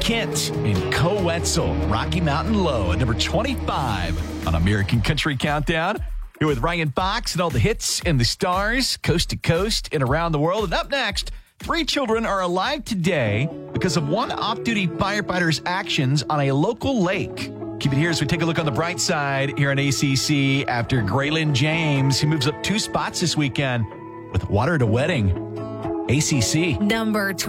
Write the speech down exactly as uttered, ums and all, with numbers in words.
Kent and Co Wetzel, Rocky Mountain Low at number twenty-five on American Country Countdown. Here with Ryan Fox and all the hits and the stars, coast to coast and around the world. And up next, three children are alive today because of one off-duty firefighter's actions on a local lake. Keep it here as we take a look on the bright side here on A C C after Graylin James, who moves up two spots this weekend with Water at a Wedding. A C C. Number